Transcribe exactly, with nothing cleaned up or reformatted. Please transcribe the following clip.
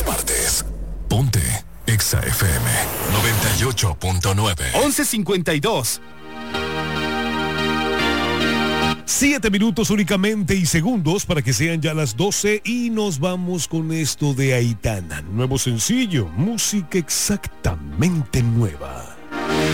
partes. Ponte Exa F M noventa y ocho punto nueve. once cincuenta y dos. Siete minutos únicamente y segundos para que sean ya las doce y nos vamos con esto de Aitana. Nuevo sencillo, música exactamente nueva.